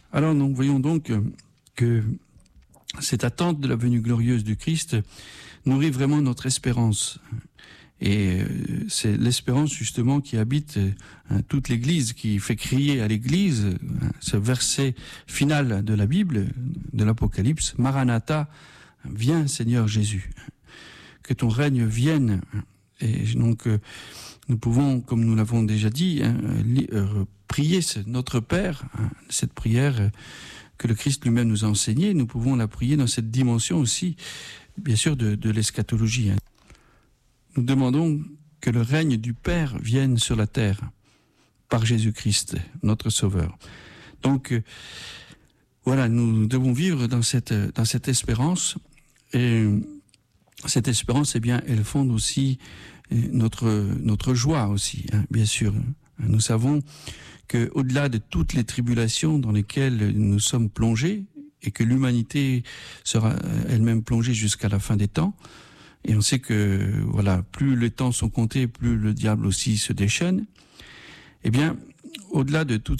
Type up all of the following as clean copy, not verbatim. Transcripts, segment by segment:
Alors nous voyons donc que cette attente de la venue glorieuse du Christ nourrit vraiment notre espérance. Et c'est l'espérance justement qui habite toute l'Église, qui fait crier à l'Église ce verset final de la Bible, de l'Apocalypse, « Maranatha, viens Seigneur Jésus ». Que ton règne vienne. Et donc nous pouvons, comme nous l'avons déjà dit, prier notre Père, cette prière que le Christ lui-même nous a enseignée. Nous pouvons la prier dans cette dimension aussi, bien sûr, de l'eschatologie. Nous demandons que le règne du Père vienne sur la terre par Jésus-Christ, notre Sauveur. Donc, voilà, nous devons vivre dans cette espérance. Et cette espérance, eh bien, elle fonde aussi notre joie aussi, bien sûr. Nous savons que, au-delà de toutes les tribulations dans lesquelles nous sommes plongés, et que l'humanité sera elle-même plongée jusqu'à la fin des temps, et on sait que, voilà, plus les temps sont comptés, plus le diable aussi se déchaîne. Eh bien, au-delà de toutes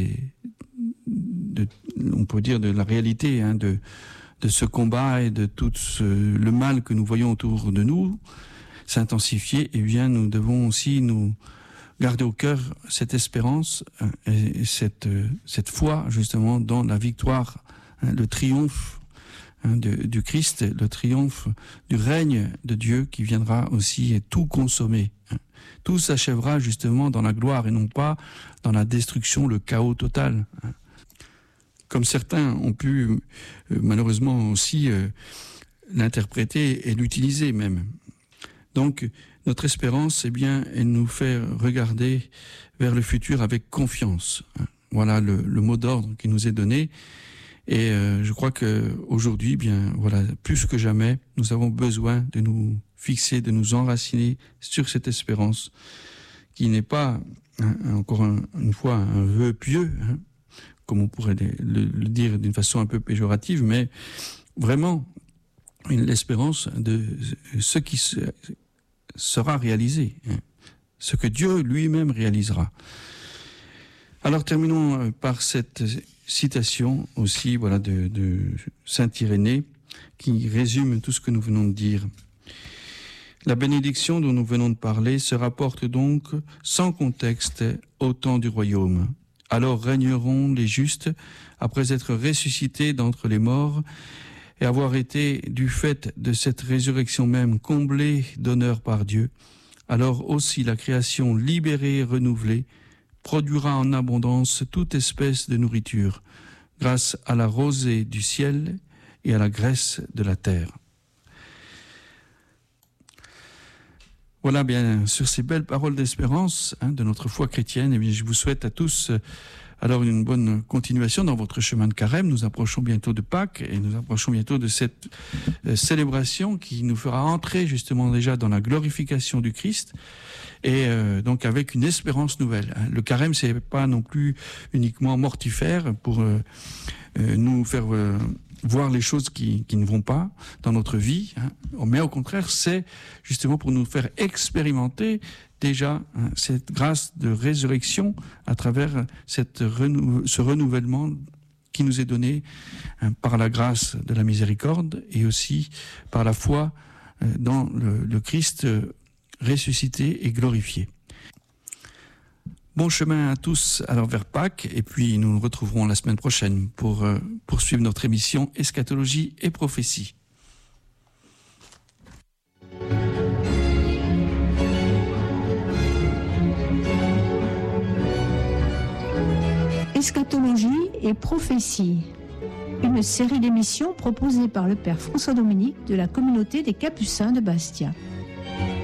on peut dire de la réalité, de ce combat et de tout le mal que nous voyons autour de nous s'intensifier, eh bien, nous devons aussi nous garder au cœur cette espérance et cette foi, justement, dans la victoire, le triomphe du Christ, le triomphe du règne de Dieu qui viendra aussi tout consommer. Tout s'achèvera justement dans la gloire et non pas dans la destruction, le chaos total. Comme certains ont pu malheureusement aussi l'interpréter et l'utiliser même. Donc notre espérance, eh bien, elle nous fait regarder vers le futur avec confiance. Voilà le mot d'ordre qui nous est donné. Et je crois que aujourd'hui, bien voilà, plus que jamais, nous avons besoin de nous fixer, de nous enraciner sur cette espérance qui n'est pas, encore une fois, un vœu pieux, comme on pourrait le dire d'une façon un peu péjorative, mais vraiment l'espérance de ce qui sera réalisé, ce que Dieu lui-même réalisera. Alors terminons par cette citation aussi, voilà, de saint Irénée, qui résume tout ce que nous venons de dire. La bénédiction dont nous venons de parler se rapporte donc sans contexte au temps du royaume. Alors régneront les justes après être ressuscités d'entre les morts et avoir été, du fait de cette résurrection même, comblés d'honneur par Dieu. Alors aussi la création libérée et renouvelée produira en abondance toute espèce de nourriture, grâce à la rosée du ciel et à la graisse de la terre. Voilà, bien, sur ces belles paroles d'espérance de notre foi chrétienne, eh bien, je vous souhaite à tous alors une bonne continuation dans votre chemin de carême. Nous approchons bientôt de Pâques et nous approchons bientôt de cette célébration qui nous fera entrer justement déjà dans la glorification du Christ et donc avec une espérance nouvelle. Le carême, c'est pas non plus uniquement mortifère pour nous faire voir les choses qui ne vont pas dans notre vie, mais au contraire, c'est justement pour nous faire expérimenter déjà cette grâce de résurrection à travers ce renouvellement qui nous est donné par la grâce de la miséricorde et aussi par la foi dans le Christ ressuscité et glorifié. Bon chemin à tous alors vers Pâques et puis nous nous retrouverons la semaine prochaine pour poursuivre notre émission Eschatologie et prophétie. Eschatologie et prophétie, une série d'émissions proposée par le Père François Dominique de la communauté des Capucins de Bastia.